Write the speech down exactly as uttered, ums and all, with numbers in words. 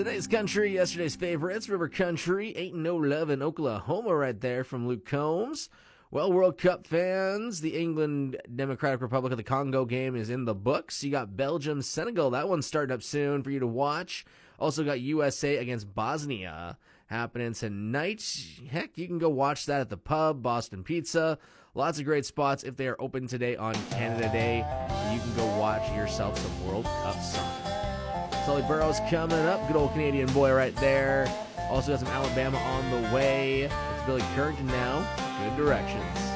Today's country, yesterday's favorites, River Country, Ain't No Love in Oklahoma right there from Luke Combs. Well, World Cup fans, the England Democratic Republic of the Congo game is in the books. You got Belgium, Senegal, that one's starting up soon for you to watch. Also got U S A against Bosnia happening tonight. Heck, you can go watch that at the pub, Boston Pizza. Lots of great spots if they are open today on Canada Day. You can go watch yourself some World Cup soccer. Sully Burrows coming up. Good old Canadian boy right there. Also got some Alabama on the way. It's Billy Currington now. Good directions.